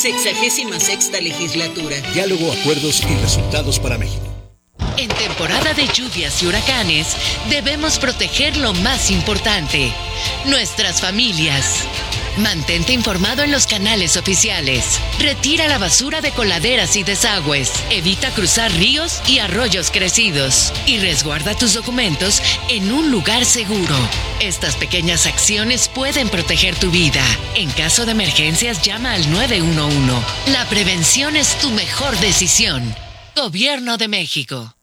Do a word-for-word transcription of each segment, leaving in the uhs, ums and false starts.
Sexagésima sexta legislatura. Diálogo, acuerdos y resultados para México. En temporada de lluvias y huracanes, debemos proteger lo más importante, nuestras familias. Mantente informado en los canales oficiales. Retira la basura de coladeras y desagües. Evita cruzar ríos y arroyos crecidos. Y resguarda tus documentos en un lugar seguro. Estas pequeñas acciones pueden proteger tu vida. En caso de emergencias, llama al nueve uno uno. La prevención es tu mejor decisión. Gobierno de México.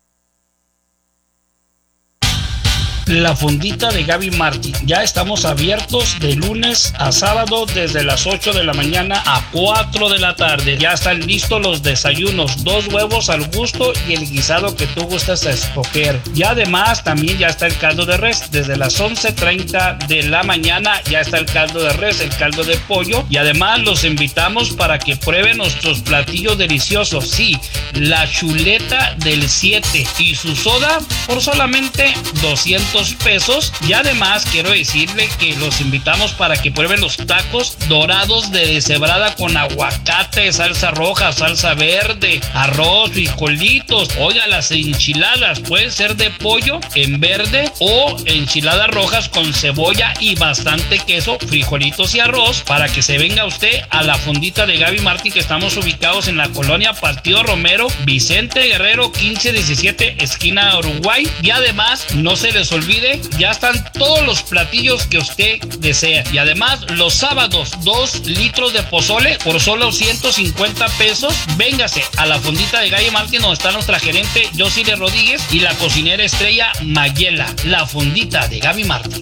La Fondita de Gaby Martín. Ya estamos abiertos de lunes a sábado desde las ocho de la mañana a cuatro de la tarde. Ya están listos los desayunos, dos huevos al gusto y el guisado que tú gustas a escoger. Y además también ya está el caldo de res. Desde las once treinta de la mañana ya está el caldo de res, el caldo de pollo. Y además los invitamos para que prueben nuestros platillos deliciosos. Sí, la chuleta del siete y su soda por solamente doscientos pesos. Y además quiero decirle que los invitamos para que prueben los tacos dorados de deshebrada con aguacate, salsa roja, salsa verde, arroz, frijolitos. Oiga, las enchiladas pueden ser de pollo en verde o enchiladas rojas con cebolla y bastante queso, frijolitos y arroz, para que se venga usted a la Fondita de Gaby Martín, que estamos ubicados en la colonia Partido Romero, Vicente Guerrero quince diecisiete, esquina Uruguay. Y además no se les olvide, ya están todos los platillos que usted desea. Y además los sábados, dos litros de pozole por solo ciento cincuenta pesos. Véngase a la Fondita de Gaby Martín, donde está nuestra gerente Yosile Rodríguez y la cocinera estrella Mayela. La Fondita de Gaby Martín.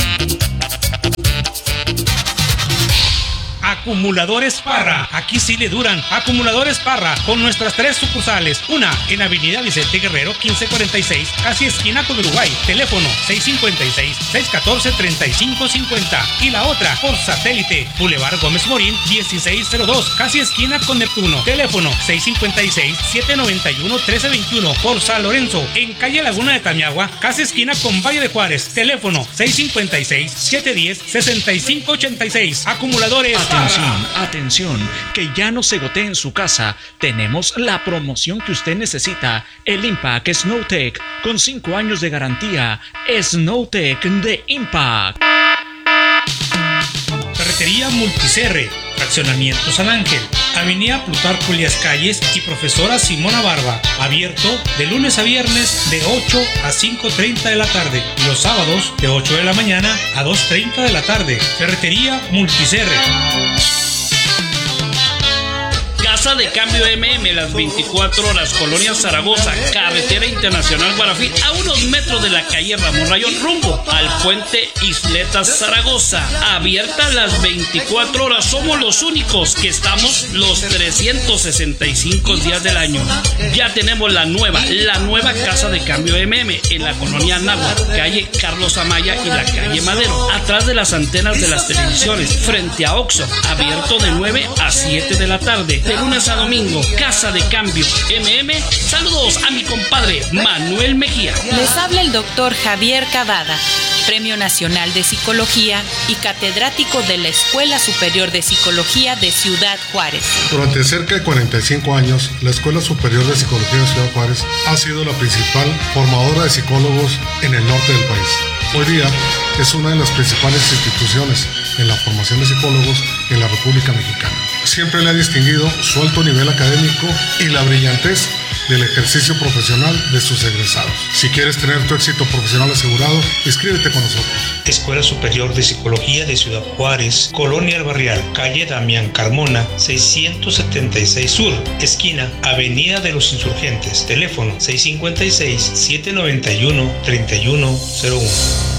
Acumuladores Parra, aquí sí le duran. Acumuladores Parra, con nuestras tres sucursales. Una en Avenida Vicente Guerrero quince cuarenta y seis, casi esquina con Uruguay. Teléfono seis cinco seis, seis uno cuatro, tres cinco cinco cero. Y la otra por satélite, Boulevard Gómez Morín dieciséis cero dos, casi esquina con Neptuno. Teléfono seis cinco seis, siete nueve uno, uno tres dos uno. Por San Lorenzo, en calle Laguna de Tamiagua, casi esquina con Valle de Juárez. Teléfono seis cinco seis, siete uno cero, seis cinco ocho seis. Acumuladores. Atención, atención, que ya no se gotee en su casa. Tenemos la promoción que usted necesita. El Impact Snowtech, con cinco años de garantía. Snowtech de Impact. Ferretería Multicerre, Fraccionamiento San Ángel, Avenida Plutarco Elías Calles y Profesora Simona Barba. Abierto de lunes a viernes de ocho a cinco treinta de la tarde y los sábados de ocho de la mañana a dos treinta de la tarde. Ferretería Multicerre. Casa de Cambio M M, las veinticuatro horas, Colonia Zaragoza, Carretera Internacional Guarafí, a unos metros de la calle Ramón Rayón, rumbo al puente Isletas Zaragoza. Abierta las veinticuatro horas, somos los únicos que estamos los trescientos sesenta y cinco días del año. Ya tenemos la nueva, la nueva Casa de Cambio M M en la Colonia Náhuatl, calle Carlos Amaya y la calle Madero, atrás de las antenas de las televisiones, frente a Oxxo. Abierto de nueve a siete de la tarde, de lunes a domingo. Casa de Cambio M M. Saludos a mi compadre Manuel Mejía. Les habla el doctor Javier Cavada, Premio Nacional de Psicología y catedrático de la Escuela Superior de Psicología de Ciudad Juárez. Durante cerca de cuarenta y cinco años, la Escuela Superior de Psicología de Ciudad Juárez ha sido la principal formadora de psicólogos en el norte del país. Hoy día es una de las principales instituciones en la formación de psicólogos en la República Mexicana. Siempre le ha distinguido su alto nivel académico y la brillantez del ejercicio profesional de sus egresados. Si quieres tener tu éxito profesional asegurado, inscríbete con nosotros. Escuela Superior de Psicología de Ciudad Juárez, Colonia El Barrial, calle Damián Carmona, seiscientos setenta y seis Sur, esquina Avenida de los Insurgentes. Teléfono seis cinco seis, siete nueve uno, tres uno cero uno.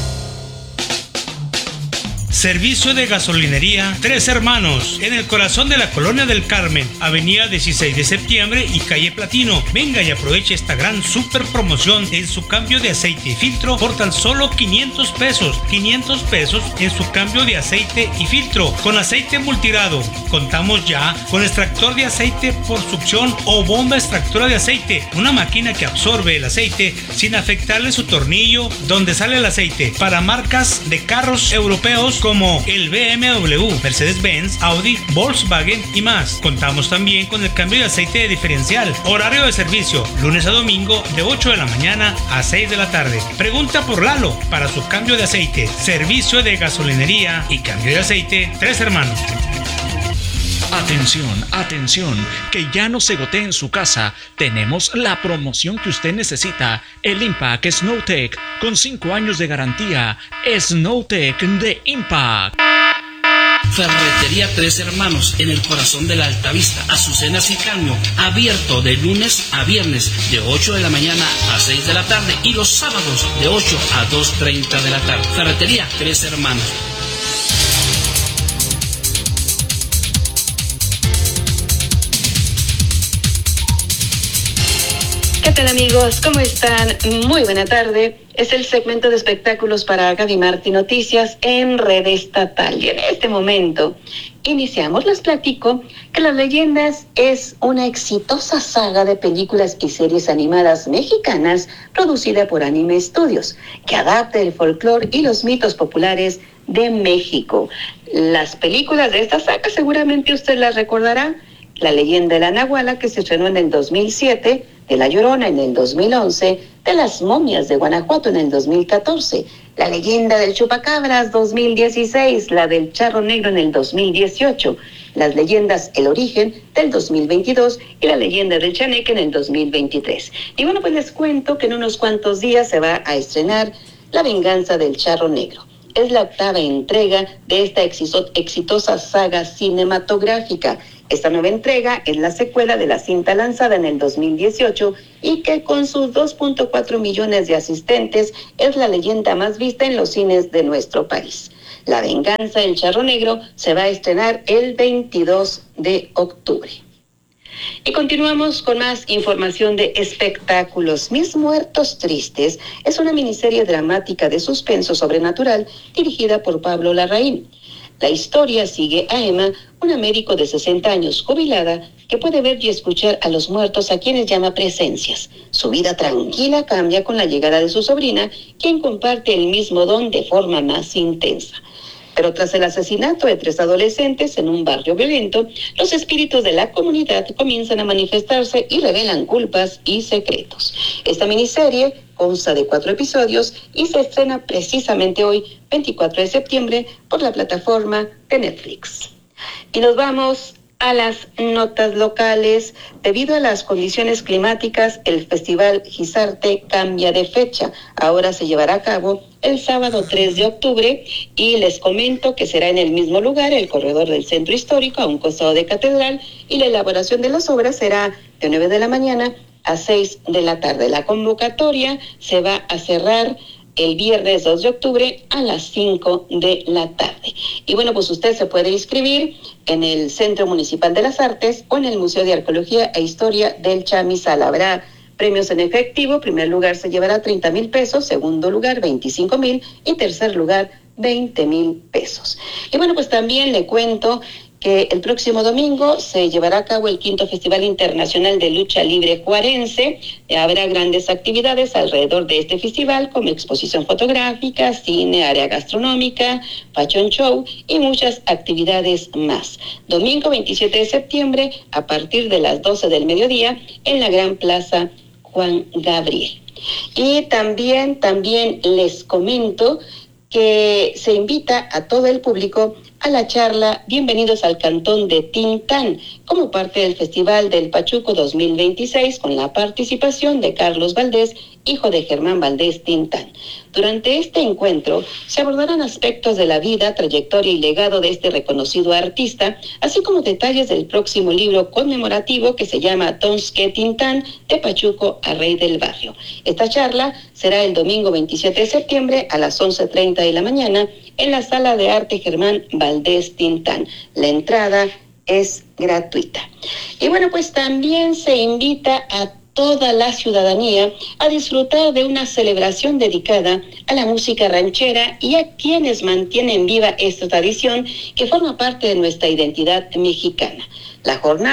Servicio de gasolinería Tres Hermanos, en el corazón de la Colonia del Carmen, Avenida dieciséis de septiembre y calle Platino. Venga y aproveche esta gran super promoción en su cambio de aceite y filtro por tan solo quinientos pesos. quinientos pesos en su cambio de aceite y filtro con aceite multirado. Contamos ya con extractor de aceite por succión o bomba extractora de aceite, una máquina que absorbe el aceite sin afectarle su tornillo donde sale el aceite, para marcas de carros europeos con como el B M W, Mercedes-Benz, Audi, Volkswagen y más. Contamos también con el cambio de aceite diferencial. Horario de servicio, lunes a domingo de ocho de la mañana a seis de la tarde. Pregunta por Lalo para su cambio de aceite, servicio de gasolinería y cambio de aceite Tres Hermanos. Atención, atención, que ya no se gotee en su casa. Tenemos la promoción que usted necesita. El Impact Snowtech con cinco años de garantía. Snowtech de Impact. Ferretería Tres Hermanos, en el corazón de la Altavista, Azucenas y Caño, abierto de lunes a viernes de ocho de la mañana a seis de la tarde y los sábados de ocho a dos treinta de la tarde. Ferretería Tres Hermanos. ¿Qué tal, amigos? ¿Cómo están? Muy buena tarde. Es el segmento de espectáculos para Gaby Marti Noticias en Red Estatal. Y en este momento iniciamos. Les platico que Las Leyendas es una exitosa saga de películas y series animadas mexicanas producida por Anime Studios, que adapta el folclore y los mitos populares de México. Las películas de esta saga seguramente usted las recordará. La Leyenda de la Nahuala, que se estrenó en el dos mil siete, de La Llorona en el dos mil once, de Las Momias de Guanajuato en el dos mil catorce, La Leyenda del Chupacabras dos mil dieciséis, la del Charro Negro en el dos mil dieciocho, Las Leyendas El Origen del dos mil veintidós y La Leyenda del Chaneque en el dos mil veintitrés. Y bueno, pues les cuento que en unos cuantos días se va a estrenar La Venganza del Charro Negro. Es la octava entrega de esta exitosa saga cinematográfica. Esta nueva entrega es la secuela de la cinta lanzada en el dos mil dieciocho y que con sus dos punto cuatro millones de asistentes es la leyenda más vista en los cines de nuestro país. La Venganza del Charro Negro se va a estrenar el veintidós de octubre. Y continuamos con más información de espectáculos. Mis Muertos Tristes es una miniserie dramática de suspenso sobrenatural dirigida por Pablo Larraín. La historia sigue a Emma, una médico de sesenta años jubilada que puede ver y escuchar a los muertos a quienes llama presencias. Su vida tranquila cambia con la llegada de su sobrina, quien comparte el mismo don de forma más intensa. Pero tras el asesinato de tres adolescentes en un barrio violento, los espíritus de la comunidad comienzan a manifestarse y revelan culpas y secretos. Esta miniserie consta de cuatro episodios y se estrena precisamente hoy, veinticuatro de septiembre, por la plataforma de Netflix. Y nos vamos a las notas locales. Debido a las condiciones climáticas, el Festival Gizarte cambia de fecha. Ahora se llevará a cabo el sábado tres de octubre y les comento que será en el mismo lugar, el corredor del Centro Histórico, a un costado de Catedral, y la elaboración de las obras será de nueve de la mañana a seis de la tarde. La convocatoria se va a cerrar el viernes dos de octubre a las cinco de la tarde. Y bueno, pues usted se puede inscribir en el Centro Municipal de las Artes o en el Museo de Arqueología e Historia del Chamizal. Habrá premios en efectivo. Primer lugar se llevará treinta mil pesos, segundo lugar veinticinco mil y tercer lugar veinte mil pesos. Y bueno, pues también le cuento que el próximo domingo se llevará a cabo el quinto Festival Internacional de Lucha Libre Juarense. Habrá grandes actividades alrededor de este festival, como exposición fotográfica, cine, área gastronómica, fashion show y muchas actividades más. Domingo veintisiete de septiembre, a partir de las doce del mediodía, en la Gran Plaza Juan Gabriel. Y también, también les comento que se invita a todo el público a la charla Bienvenidos al Cantón de Tintán, como parte del Festival del Pachuco dos mil veintiséis, con la participación de Carlos Valdés, hijo de Germán Valdés Tintán. Durante este encuentro se abordarán aspectos de la vida, trayectoria y legado de este reconocido artista, así como detalles del próximo libro conmemorativo que se llama Tonsque Tintán, de Pachuco a Rey del Barrio. Esta charla será el domingo veintisiete de septiembre a las once treinta de la mañana en la Sala de Arte Germán Valdés Tintán. La entrada es gratuita. Y bueno, pues también se invita a toda la ciudadanía a disfrutar de una celebración dedicada a la música ranchera y a quienes mantienen viva esta tradición que forma parte de nuestra identidad mexicana. La jornada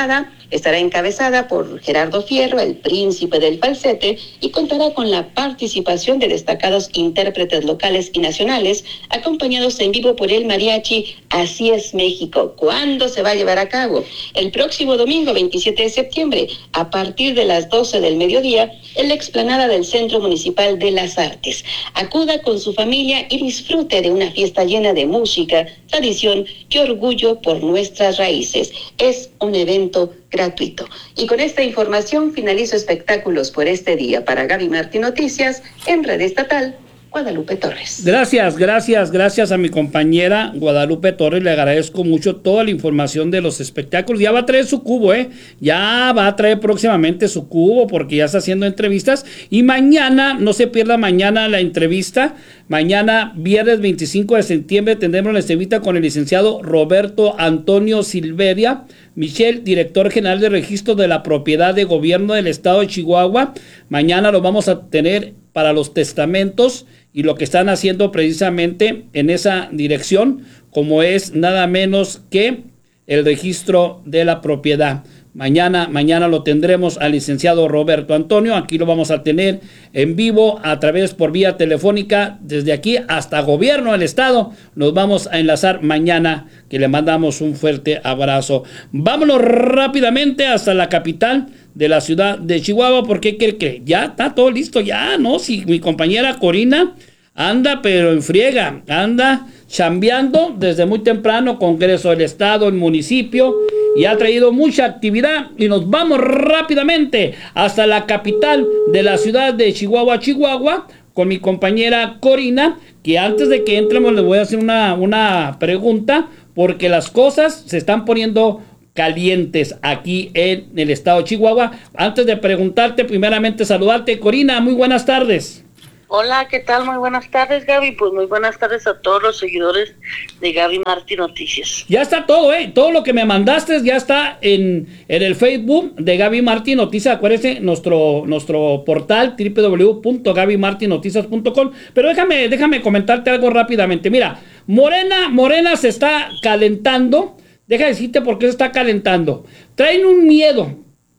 Estará encabezada por Gerardo Fierro, el príncipe del falsete, y contará con la participación de destacados intérpretes locales y nacionales, acompañados en vivo por el mariachi Así es México. ¿Cuándo se va a llevar a cabo? El próximo domingo veintisiete de septiembre, a partir de las doce del mediodía, en la explanada del Centro Municipal de las Artes. Acuda con su familia y disfrute de una fiesta llena de música, tradición y orgullo por nuestras raíces. Es un evento gratuito. Y con esta información finalizo espectáculos por este día. Para Gaby Martín Noticias, en Red Estatal, Guadalupe Torres. Gracias, gracias, gracias a mi compañera Guadalupe Torres. Le agradezco mucho toda la información de los espectáculos. Ya va a traer su cubo, ¿eh? Ya va a traer próximamente su cubo porque ya está haciendo entrevistas. Y mañana, no se pierda mañana la entrevista. Mañana, viernes veinticinco de septiembre, tendremos la entrevista con el licenciado Roberto Antonio Silveria Michel, director general de registro de la propiedad de gobierno del estado de Chihuahua. Mañana lo vamos a tener para los testamentos y lo que están haciendo precisamente en esa dirección, como es nada menos que el registro de la propiedad. Mañana, mañana lo tendremos al licenciado Roberto Antonio. Aquí lo vamos a tener en vivo a través por vía telefónica desde aquí hasta gobierno del estado. Nos vamos a enlazar mañana, que le mandamos un fuerte abrazo. Vámonos rápidamente hasta la capital de la ciudad de Chihuahua, porque que ya está todo listo, ya, ¿no? Si mi compañera Corina anda pero en friega, anda chambeando desde muy temprano, Congreso del Estado, el municipio, y ha traído mucha actividad. Y nos vamos rápidamente hasta la capital de la ciudad de Chihuahua, Chihuahua, con mi compañera Corina, que antes de que entremos les voy a hacer una, una pregunta, porque las cosas se están poniendo calientes aquí en el estado de Chihuahua. Antes de preguntarte, primeramente saludarte, Corina, muy buenas tardes. Hola, ¿qué tal? Muy buenas tardes, Gaby. Pues muy buenas tardes a todos los seguidores de Gaby Martín Noticias. Ya está todo, ¿eh? Todo lo que me mandaste ya está en, en el Facebook de Gaby Martín Noticias. Acuérdense, nuestro, nuestro portal doble u doble u doble u punto gaby martin noticias punto com. Pero déjame, déjame comentarte algo rápidamente. Mira, Morena, Morena se está calentando. Deja de decirte por qué se está calentando. Traen un miedo.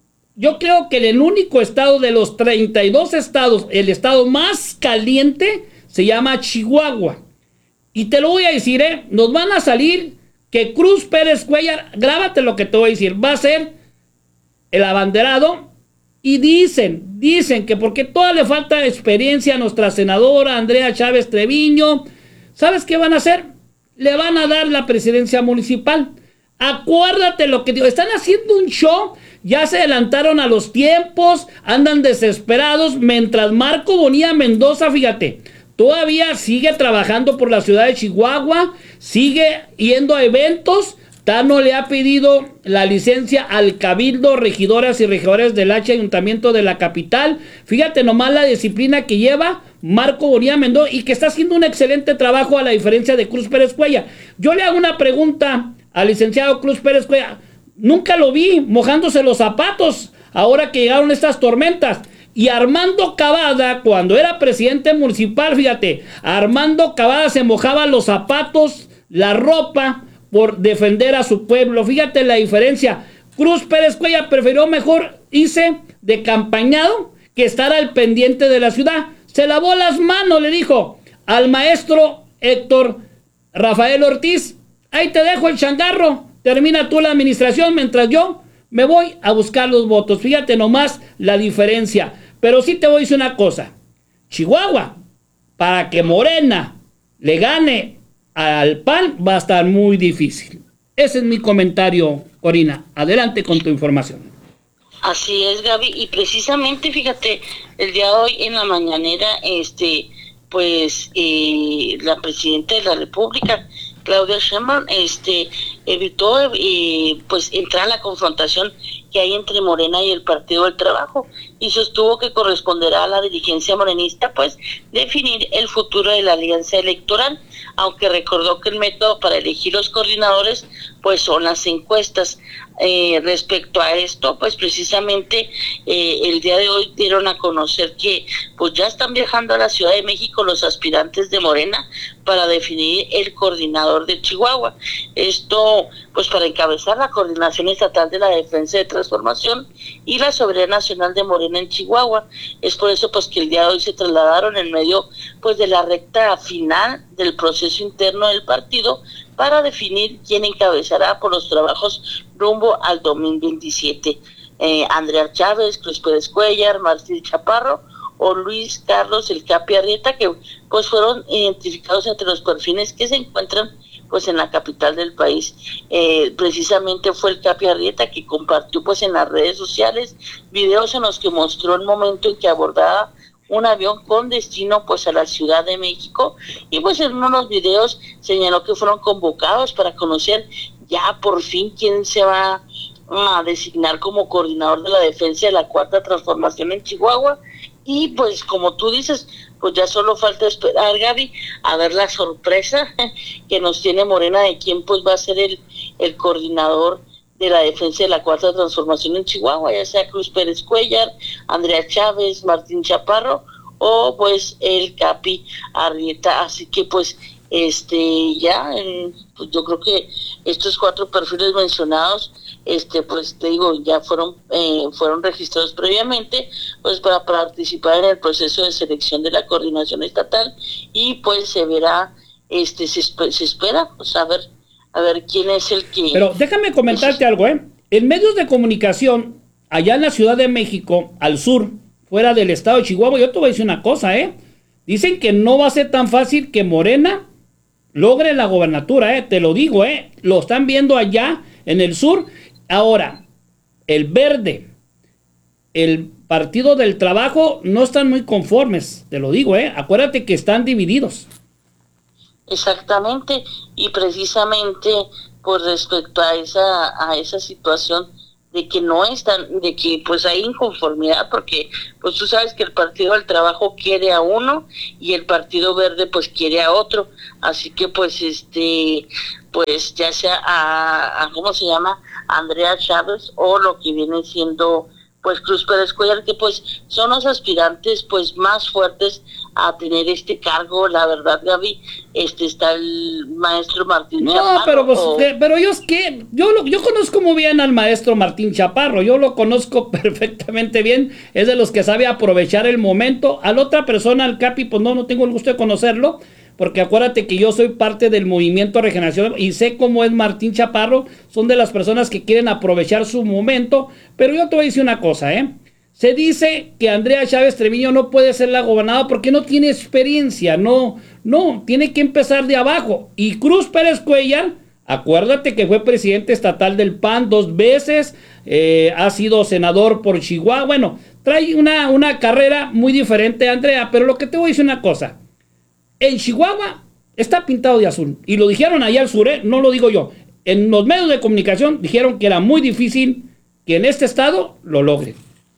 Yo creo que el único estado de los treinta y dos estados, el estado más caliente, se llama Chihuahua. Y te lo voy a decir, ¿eh? Nos van a salir que Cruz Pérez Cuellar, grábate lo que te voy a decir, va a ser el abanderado. Y dicen, dicen que porque todavía le falta experiencia a nuestra senadora Andrea Chávez Treviño, ¿sabes qué van a hacer? Le van a dar la presidencia municipal. Acuérdate lo que digo, están haciendo un show. Ya se adelantaron a los tiempos, andan desesperados, mientras Marco Bonilla Mendoza, fíjate, todavía sigue trabajando por la ciudad de Chihuahua, sigue yendo a eventos. Tano le ha pedido la licencia al cabildo, regidoras y regidores del H Ayuntamiento de la capital. Fíjate nomás la disciplina que lleva Marco Bonilla Mendoza y que está haciendo un excelente trabajo, a la diferencia de Cruz Pérez Cuellar. Yo le hago una pregunta al licenciado Cruz Pérez Cuellar. Nunca lo vi mojándose los zapatos ahora que llegaron estas tormentas. Y Armando Cavada, cuando era presidente municipal, fíjate, Armando Cavada se mojaba los zapatos, la ropa, por defender a su pueblo. Fíjate la diferencia. Cruz Pérez Cuellar prefirió mejor irse de campañado que estar al pendiente de la ciudad. Se lavó las manos, le dijo al maestro Héctor Rafael Ortiz: ahí te dejo el changarro, termina tú la administración mientras yo me voy a buscar los votos. Fíjate nomás la diferencia. Pero sí te voy a decir una cosa. Chihuahua, para que Morena le gane al P A N, va a estar muy difícil. Ese es mi comentario, Corina. Adelante con tu información. Así es, Gaby. Y precisamente, fíjate, el día de hoy en la mañanera, este, pues, eh, la presidenta de la República, Claudia Sheinbaum, este, evitó eh, pues entrar a la confrontación que hay entre Morena y el Partido del Trabajo, y sostuvo que corresponderá a la dirigencia morenista pues definir el futuro de la alianza electoral, aunque recordó que el método para elegir los coordinadores pues son las encuestas. Eh, respecto a esto, pues precisamente eh, el día de hoy dieron a conocer que pues ya están viajando a la Ciudad de México los aspirantes de Morena para definir el coordinador de Chihuahua. Esto como pues para encabezar la Coordinación Estatal de la Defensa de Transformación y la Soberanía Nacional de Morena en Chihuahua. Es por eso pues que el día de hoy se trasladaron en medio pues de la recta final del proceso interno del partido para definir quién encabezará por los trabajos rumbo al dos mil veintisiete. Eh, Andrea Chávez, Cruz Pérez Cuellar, Martín Chaparro o Luis Carlos El Capi Arrieta, que pues fueron identificados entre los perfiles que se encuentran pues en la capital del país. Eh, precisamente fue el Capi Arrieta que compartió pues en las redes sociales videos en los que mostró el momento en que abordaba un avión con destino pues a la Ciudad de México, y pues en unos videos señaló que fueron convocados para conocer ya por fin quién se va a designar como coordinador de la defensa de la Cuarta Transformación en Chihuahua. Y pues como tú dices, pues ya solo falta esperar, Gaby, a ver la sorpresa que nos tiene Morena de quién pues va a ser el, el coordinador de la defensa de la Cuarta Transformación en Chihuahua, ya sea Cruz Pérez Cuellar, Andrea Chávez, Martín Chaparro o pues el Capi Arrieta. Así que pues este ya en, pues yo creo que estos cuatro perfiles mencionados este pues te digo ya fueron eh, fueron registrados previamente pues para participar en el proceso de selección de la coordinación estatal, y pues se verá este se, se espera pues a ver a ver quién es el que... Pero déjame comentarte algo, eh en medios de comunicación allá en la Ciudad de México, al sur, fuera del estado de Chihuahua, yo te voy a decir una cosa, eh dicen que no va a ser tan fácil que Morena logre la gobernatura, eh, te lo digo, eh, lo están viendo allá en el sur. Ahora, el Verde, el Partido del Trabajo no están muy conformes, te lo digo, eh, acuérdate que están divididos. Exactamente, y precisamente pues respecto a esa a esa situación de que no están, de que pues hay inconformidad, porque pues tú sabes que el Partido del Trabajo quiere a uno y el Partido Verde pues quiere a otro, así que pues este pues ya sea a, a ¿cómo se llama? Andrea Chávez o lo que viene siendo pues Cruz Pérez Cuellar, que pues son los aspirantes pues más fuertes a tener este cargo. La verdad, Gaby, este está el maestro Martín no, Chaparro. No, pero pues, o... que, pero yo es que yo lo, yo conozco muy bien al maestro Martín Chaparro, yo lo conozco perfectamente bien, es de los que sabe aprovechar el momento. A la otra persona, al Capi, pues no, no tengo el gusto de conocerlo, porque acuérdate que yo soy parte del movimiento Regeneración y sé cómo es Martín Chaparro, son de las personas que quieren aprovechar su momento, pero yo te voy a decir una cosa, ¿eh? Se dice que Andrea Chávez Treviño no puede ser la gobernadora porque no tiene experiencia, no, no, tiene que empezar de abajo. Y Cruz Pérez Cuellar, acuérdate que fue presidente estatal del P A N dos veces, eh, ha sido senador por Chihuahua, bueno, trae una, una carrera muy diferente a Andrea, pero lo que te voy a decir una cosa, en Chihuahua está pintado de azul, y lo dijeron allá al sur, ¿eh? No lo digo yo, en los medios de comunicación dijeron que era muy difícil que en este estado lo logren.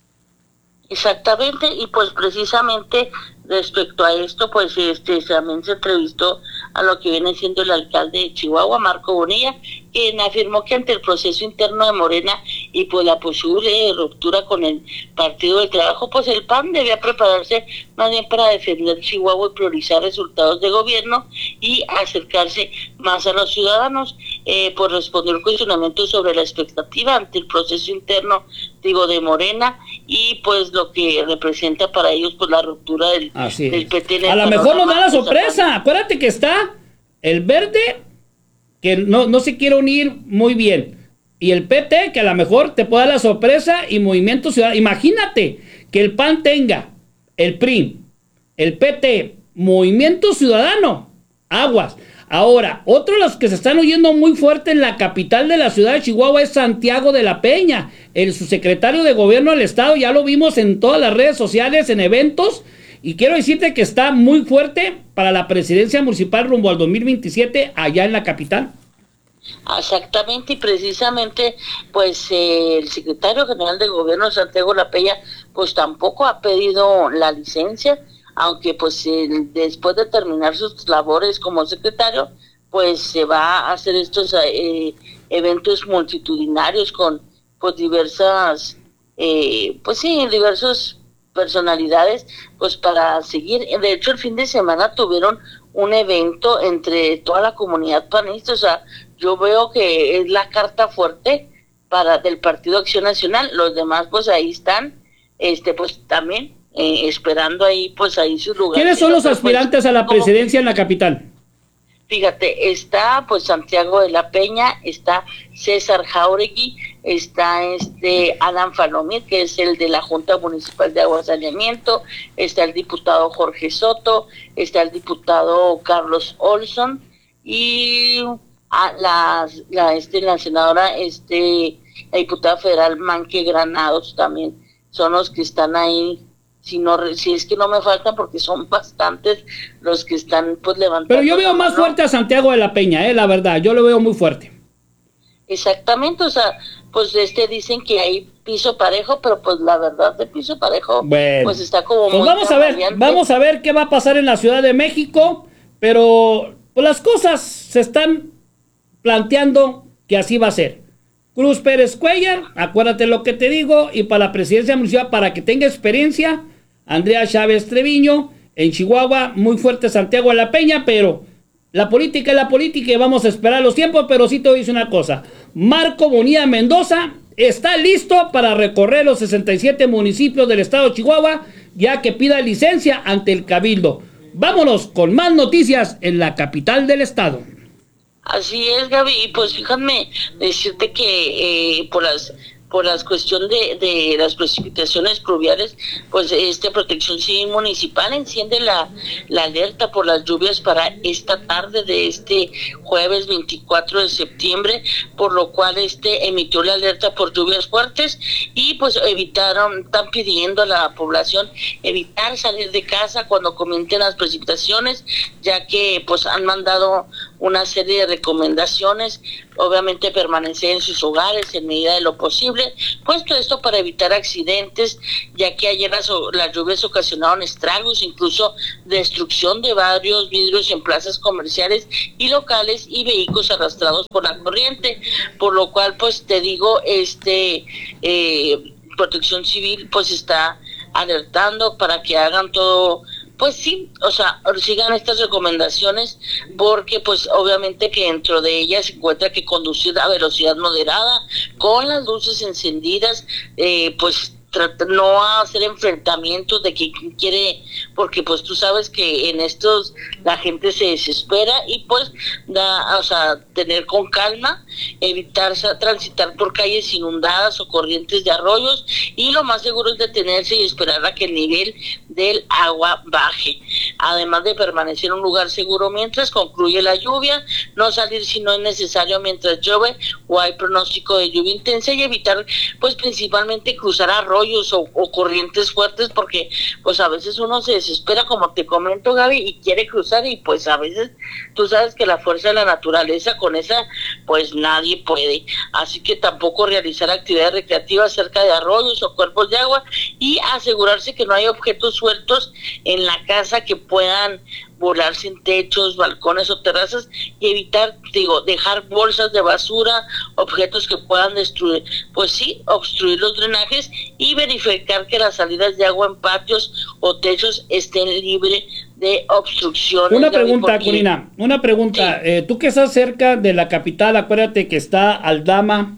Exactamente, y pues precisamente respecto a esto, pues este también se entrevistó a lo que viene siendo el alcalde de Chihuahua, Marco Bonilla, quien afirmó que ante el proceso interno de Morena y pues la posible ruptura con el Partido del Trabajo, pues el P A N debía prepararse más bien para defender Chihuahua y priorizar resultados de gobierno y acercarse más a los ciudadanos. Eh, pues respondió el cuestionamiento sobre la expectativa ante el proceso interno, digo, de Morena, y pues lo que representa para ellos pues la ruptura del, del P T. A lo mejor nos da la sorpresa. Acuérdate que está el Verde, que no, no se quiere unir muy bien, y el P T, que a lo mejor te puede dar la sorpresa, y Movimiento Ciudadano. Imagínate que el P A N tenga el P R I, el P T, Movimiento Ciudadano, aguas. Ahora, otro de los que se están oyendo muy fuerte en la capital de la ciudad de Chihuahua es Santiago de la Peña, el subsecretario de Gobierno del Estado. Ya lo vimos en todas las redes sociales, en eventos, y quiero decirte que está muy fuerte para la presidencia municipal rumbo al dos mil veintisiete allá en la capital. Exactamente, y precisamente pues eh, el secretario general de Gobierno, Santiago de la Peña, pues tampoco ha pedido la licencia, aunque pues eh, después de terminar sus labores como secretario, pues se va a hacer estos eh, eventos multitudinarios con pues diversas, eh, pues sí, diversas personalidades, pues para seguir. De hecho, el fin de semana tuvieron un evento entre toda la comunidad panista, o sea, yo veo que es la carta fuerte para del Partido Acción Nacional. Los demás pues ahí están, este pues también eh, esperando ahí pues ahí sus lugares. ¿Quiénes son los aspirantes pues, a la presidencia en la capital? Fíjate, está pues Santiago de la Peña, está César Jauregui, está este Adam Falomir, que es el de la Junta Municipal de Agua y Saneamiento, está el diputado Jorge Soto, está el diputado Carlos Olson y a la, la, este, la senadora, este, la diputada federal Manque Granados también son los que están ahí. Si no, si es que no me faltan, porque son bastantes los que están pues levantando. Pero yo veo más fuerte a Santiago de la Peña, eh, la verdad, yo lo veo muy fuerte. Exactamente, o sea, pues este dicen que hay piso parejo, pero pues la verdad de piso parejo, bueno, pues está como pues muy vamos a ver, variante. vamos a ver qué va a pasar en la Ciudad de México, pero pues las cosas se están planteando que así va a ser. Cruz Pérez Cuellar, acuérdate lo que te digo, y para la presidencia municipal, para que tenga experiencia, Andrea Chávez Treviño. En Chihuahua, muy fuerte Santiago de la Peña, pero la política es la política y vamos a esperar los tiempos. Pero sí te voy a decir una cosa: Marco Bonilla Mendoza está listo para recorrer los sesenta y siete municipios del estado de Chihuahua, ya que pida licencia ante el Cabildo. Vámonos con más noticias en la capital del estado. Así es, Gaby, y pues fíjame decirte que eh, por las por las cuestión de, de las precipitaciones pluviales, pues este Protección Civil Municipal enciende la, la alerta por las lluvias para esta tarde de este jueves veinticuatro de septiembre, por lo cual este emitió la alerta por lluvias fuertes y pues evitaron, están pidiendo a la población evitar salir de casa cuando comiencen las precipitaciones, ya que pues han mandado una serie de recomendaciones, obviamente permanecer en sus hogares en medida de lo posible, pues todo esto para evitar accidentes, ya que ayer las, las lluvias ocasionaron estragos, incluso destrucción de varios vidrios en plazas comerciales y locales y vehículos arrastrados por la corriente, por lo cual pues te digo, este eh, Protección Civil pues está alertando para que hagan todo. Pues sí, o sea, sigan estas recomendaciones porque pues obviamente que dentro de ellas se encuentra que conducir a velocidad moderada, con las luces encendidas, eh, pues no hacer enfrentamientos de que quiere, porque pues tú sabes que en estos la gente se desespera y pues da, o sea, tener con calma, evitar transitar por calles inundadas o corrientes de arroyos, y lo más seguro es detenerse y esperar a que el nivel del agua baje, además de permanecer en un lugar seguro mientras concluye la lluvia, no salir si no es necesario mientras llueve o hay pronóstico de lluvia intensa, y evitar pues principalmente cruzar arroyos O, o corrientes fuertes, porque pues a veces uno se desespera, como te comento, Gaby, y quiere cruzar, y pues a veces tú sabes que la fuerza de la naturaleza, con esa pues nadie puede, así que tampoco realizar actividades recreativas cerca de arroyos o cuerpos de agua, y asegurarse que no hay objetos sueltos en la casa que puedan volarse en techos, balcones o terrazas, y evitar, digo, dejar bolsas de basura, objetos que puedan destruir, pues sí, obstruir los drenajes, y verificar que las salidas de agua en patios o techos estén libres de obstrucciones. Una pregunta, Corina, una pregunta, sí. eh, tú que estás cerca de la capital, acuérdate que está Aldama,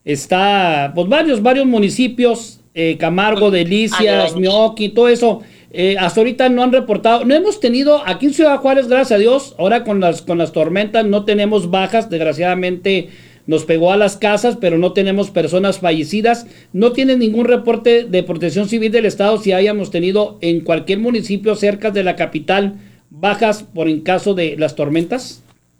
está, pues varios, varios municipios, eh, Camargo, Delicias, Mioqui, todo eso. Eh, hasta ahorita no han reportado, no hemos tenido aquí en Ciudad Juárez, gracias a Dios, ahora con las con las tormentas no tenemos bajas, desgraciadamente nos pegó a las casas, pero no tenemos personas fallecidas. No tienen ningún reporte de Protección Civil del estado si hayamos tenido en cualquier municipio cerca de la capital bajas por en caso de las tormentas.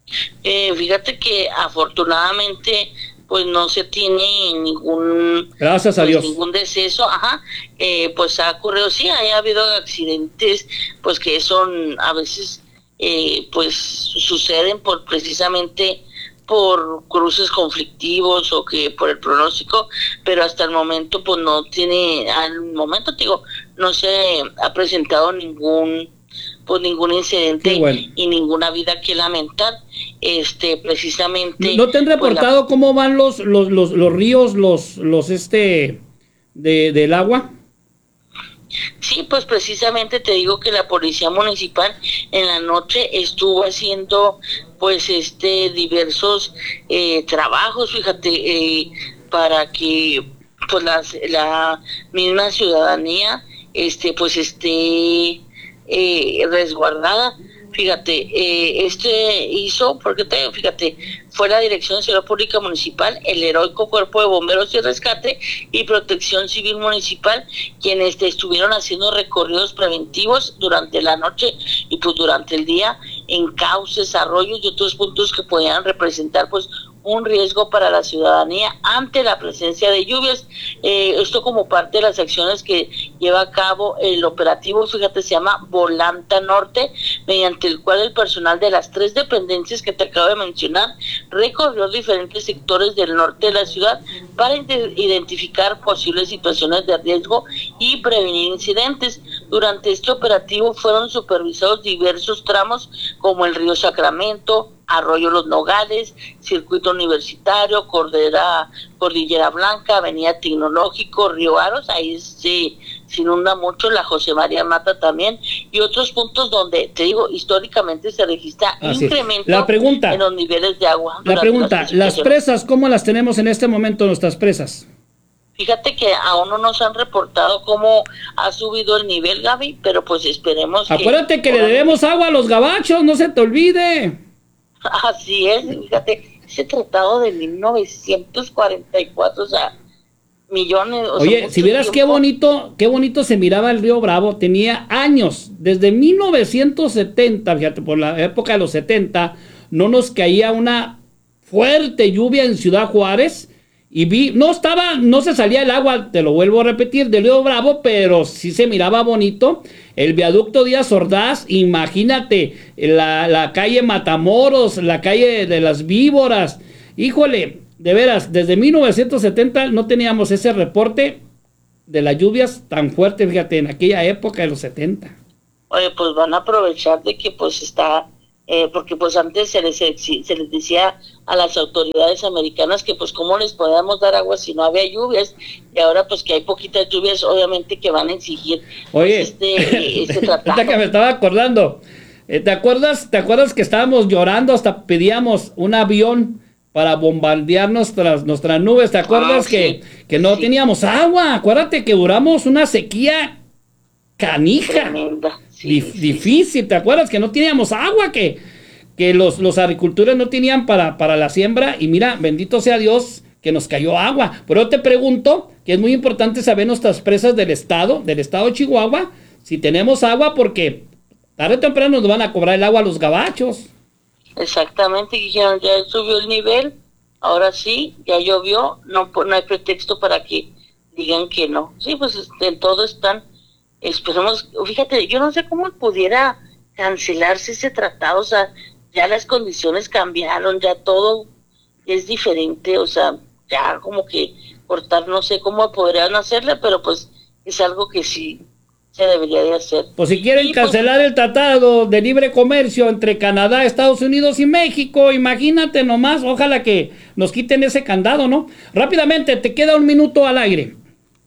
Eh, fíjate que afortunadamente pues no se tiene ningún, gracias a pues, Dios, ningún deceso, ajá, eh, pues ha ocurrido, sí, ha habido accidentes, pues que son a veces, eh, pues suceden por precisamente por cruces conflictivos o que por el pronóstico, pero hasta el momento pues no tiene, al momento digo, no se ha presentado ningún pues ningún incidente bueno. y ninguna vida que lamentar, este precisamente. ¿No te han reportado pues la... cómo van los los, los los ríos, los los este de del agua? Sí, pues precisamente te digo que la policía municipal en la noche estuvo haciendo pues este diversos eh, trabajos, fíjate, eh, para que pues las, la misma ciudadanía este pues esté eh, resguardada. Fíjate, eh, este hizo, porque te, fíjate, fue la Dirección de Seguridad Pública Municipal, el heroico Cuerpo de Bomberos y Rescate y Protección Civil Municipal, quienes este, estuvieron haciendo recorridos preventivos durante la noche y pues durante el día en cauces, arroyos y otros puntos que podían representar pues un riesgo para la ciudadanía ante la presencia de lluvias. Eh, esto como parte de las acciones que lleva a cabo el operativo, fíjate, se llama Volanta Norte, mediante el cual el personal de las tres dependencias que te acabo de mencionar recorrió diferentes sectores del norte de la ciudad para identificar posibles situaciones de riesgo y prevenir incidentes. Durante este operativo fueron supervisados diversos tramos como el río Sacramento, Arroyo Los Nogales, Circuito Universitario, Cordera, Cordillera Blanca, Avenida Tecnológico, Río Aros, ahí se, se inunda mucho, la José María Mata también, y otros puntos donde, te digo, históricamente se registra Así incremento la pregunta, en los niveles de agua. La pregunta, las, las presas, ¿cómo las tenemos en este momento, nuestras presas? Fíjate que aún no nos han reportado cómo ha subido el nivel, Gaby, pero pues esperemos. Acuérdate que, que le debemos agua a los gabachos, no se te olvide. Así es, fíjate, ese tratado de mil novecientos cuarenta y cuatro, o sea, millones. O Oye, sea, si vieras qué bonito, qué bonito se miraba el río Bravo, tenía años, desde mil novecientos setenta, fíjate, por la época de los setenta, no nos caía una fuerte lluvia en Ciudad Juárez, y vi, no estaba, no se salía el agua, te lo vuelvo a repetir, del río Bravo, pero sí se miraba bonito. El viaducto Díaz Ordaz, imagínate, la, la calle Matamoros, la calle de las Víboras. Híjole, de veras, desde mil novecientos setenta no teníamos ese reporte de las lluvias tan fuertes, fíjate, en aquella época de los setenta. Oye, pues van a aprovechar de que pues está... Eh, porque pues antes se les, se les decía a las autoridades americanas que pues cómo les podíamos dar agua si no había lluvias, y ahora pues que hay poquitas lluvias, obviamente que van a exigir. Oye, pues, este, este tratado. que me estaba acordando, eh, ¿te acuerdas, te acuerdas que estábamos llorando, hasta pedíamos un avión para bombardear nuestras, nuestras nubes? ¿Te acuerdas ah, que, sí, que no sí. teníamos agua? Acuérdate que duramos una sequía canija. Tremenda. Sí, Dif- sí, difícil, sí. ¿Te acuerdas que no teníamos agua? Que, que los, los agricultores no tenían para, para la siembra, y mira, bendito sea Dios que nos cayó agua. Pero yo te pregunto, que es muy importante saber nuestras presas del estado, del estado de Chihuahua, si tenemos agua, porque tarde o temprano nos van a cobrar el agua a los gabachos. Exactamente, dijeron, ya subió el nivel, ahora sí, ya llovió, no, no hay pretexto para que digan que no. Sí, pues en todo están... Esperemos, fíjate, yo no sé cómo pudiera cancelarse ese tratado, o sea, ya las condiciones cambiaron, ya todo es diferente, o sea, ya como que cortar, no sé cómo podrían hacerle, pero pues es algo que sí se debería de hacer. Pues si quieren y cancelar pues, el tratado de libre comercio entre Canadá, Estados Unidos y México, imagínate nomás, ojalá que nos quiten ese candado, ¿no? Rápidamente, te queda un minuto al aire.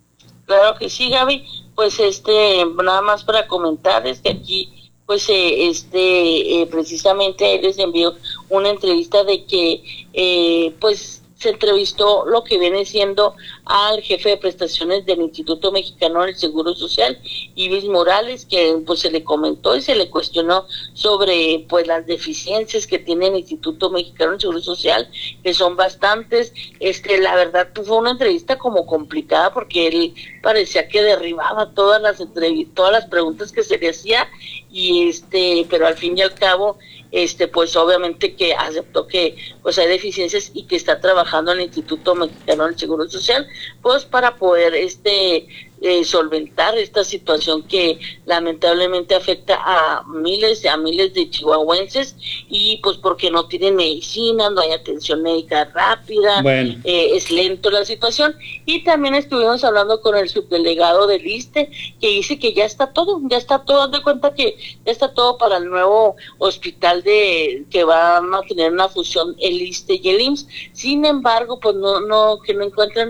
Claro que sí, Gaby. Pues este, nada más para comentar, es que aquí, pues eh, este, eh, precisamente les envió una entrevista de que, eh, pues, se entrevistó lo que viene siendo al jefe de prestaciones del Instituto Mexicano del Seguro Social, Ibis Morales, que pues se le comentó y se le cuestionó sobre pues las deficiencias que tiene el Instituto Mexicano del Seguro Social, que son bastantes. Este, la verdad pues, fue una entrevista como complicada porque él parecía que derribaba todas las entrevistas, todas las preguntas que se le hacía, y este, pero al fin y al cabo este pues obviamente que aceptó que pues hay deficiencias y que está trabajando en el Instituto Mexicano del Seguro Social pues para poder este eh, solventar esta situación que lamentablemente afecta a miles a miles de chihuahuenses, y pues porque no tienen medicina, no hay atención médica rápida, bueno. eh, es lento la situación. Y también estuvimos hablando con el subdelegado del ISSSTE, que dice que ya está todo, ya está todo, haz de cuenta que ya está todo para el nuevo hospital de que van a tener una fusión el ISSSTE y el I M S S. Sin embargo, pues no, no, que no encuentran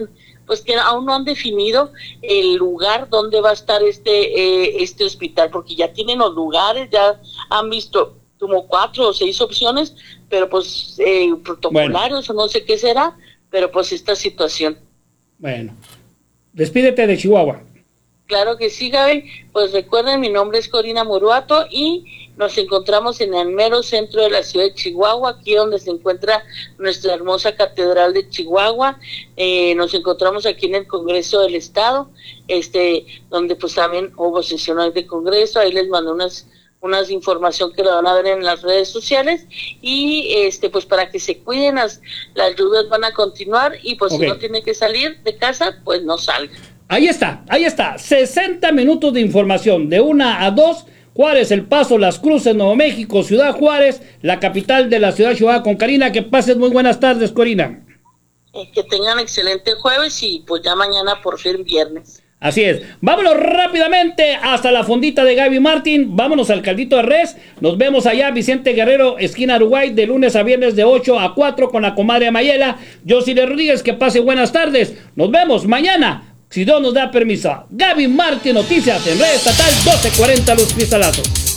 pues que aún no han definido el lugar donde va a estar este eh, este hospital, porque ya tienen los lugares, ya han visto como cuatro o seis opciones, pero pues eh, protocolarios bueno. o no sé qué será, pero pues esta situación. Bueno, despídete de Chihuahua. Claro que sí, Gaby. Pues recuerden, mi nombre es Corina Muruato y nos encontramos en el mero centro de la ciudad de Chihuahua, aquí donde se encuentra nuestra hermosa catedral de Chihuahua. Eh, nos encontramos aquí en el Congreso del Estado, este, donde pues también hubo sesiones de Congreso. Ahí les mando unas unas información que lo van a ver en las redes sociales y este pues para que se cuiden, las, las lluvias van a continuar y pues okay. si no tiene que salir de casa, pues no salga. Ahí está, ahí está, sesenta minutos de información, de una a dos, Juárez, El Paso, Las Cruces, Nuevo México, Ciudad Juárez, la capital de la ciudad de Chihuahua con Karina. Que pases muy buenas tardes, Corina. Eh, que tengan excelente jueves y pues ya mañana por fin viernes. Así es, vámonos rápidamente hasta la fondita de Gaby Martín, vámonos al Caldito de Res, nos vemos allá, Vicente Guerrero, esquina Uruguay, de lunes a viernes de ocho a cuatro con la comadre Mayela. Yo, Silvio Rodríguez, que pase buenas tardes, nos vemos mañana, si Dios nos da permiso. Gaby Martín Noticias en Red Estatal doce cuarenta Los Cristalazos.